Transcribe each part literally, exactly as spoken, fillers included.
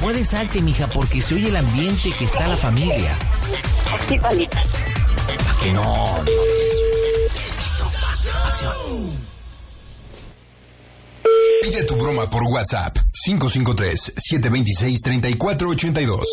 puede salte, mija, porque se oye el ambiente que está la familia. Sí, Pandita. ¿Para que no? No, listo, acción. Pide tu broma por WhatsApp. cinco cinco tres, siete dos seis, tres cuatro ocho dos.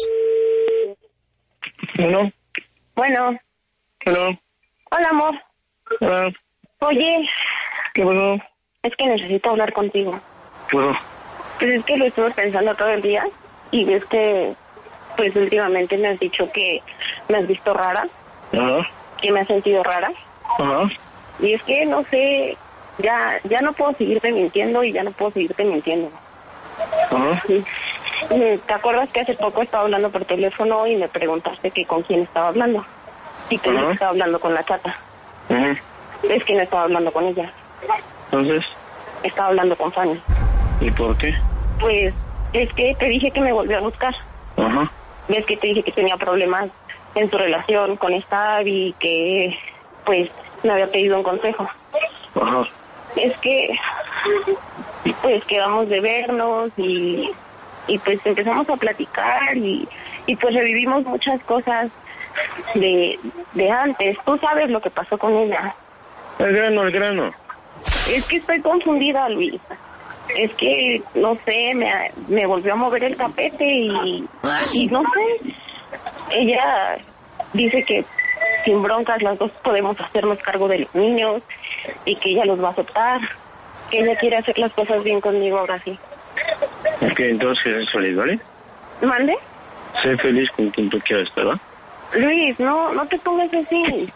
Bueno. Bueno. Bueno. Hola, amor. Hola. Oye. ¿Qué pasó? Es que necesito hablar contigo. Bueno. Pues es que lo estuve pensando todo el día y ves que, pues últimamente me has dicho que me has visto rara. Ajá. Que me has sentido rara. Ajá. Y es que, no sé, ya ya no puedo seguirte mintiendo y ya no puedo seguirte mintiendo. Ajá. Sí. ¿Te acuerdas que hace poco estaba hablando por teléfono y me preguntaste que con quién estaba hablando? Y te dije que estaba hablando con la chata. Ajá. Es que no estaba hablando con ella. Entonces, estaba hablando con Fanny. ¿y por qué? Pues es que te dije que me volvió a buscar. Ajá. Ves que te dije que tenía problemas en su relación con esta y que pues me había pedido un consejo. Ajá. Es que pues quedamos de vernos y y pues empezamos a platicar y y pues revivimos muchas cosas de de antes. Tú sabes lo que pasó con ella. El grano, el grano. Es que estoy confundida, Luis. Es que, no sé, me, me volvió a mover el tapete y, y no sé. Ella dice que sin broncas las dos podemos hacernos cargo de los niños y que ella los va a aceptar. Que ella quiere hacer las cosas bien conmigo ahora sí. Ok, entonces eres feliz, ¿vale? ¿Mande? Sé feliz con quien tú quieras, ¿verdad? Luis, no, no te pongas así.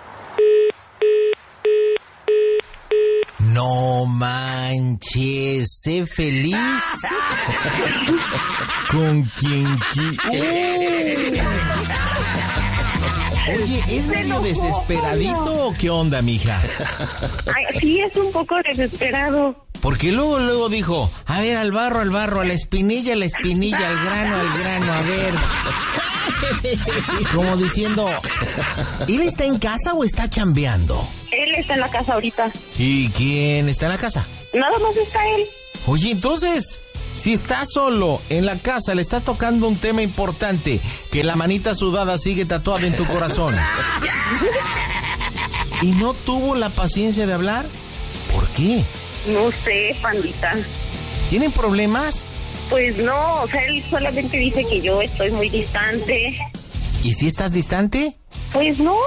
No manches, sé feliz con quien qui... ¡Uh! Oye, ¿es medio desesperadito o qué onda, mija? Ay, sí, es un poco desesperado. Porque luego, luego dijo, a ver, al barro, al barro, a la espinilla, a la espinilla, al grano, al grano, a ver. Como diciendo, ¿él está en casa o está chambeando? Él está en la casa ahorita. ¿Y quién está en la casa? Nada más está él. Oye, entonces, si estás solo en la casa, le estás tocando un tema importante, que la manita sudada sigue tatuada en tu corazón. ¿Y no tuvo la paciencia de hablar? ¿Por qué? No sé, Pandita. ¿Tienen problemas? Pues no, o sea, él solamente dice que yo estoy muy distante. ¿Y si estás distante? Pues no.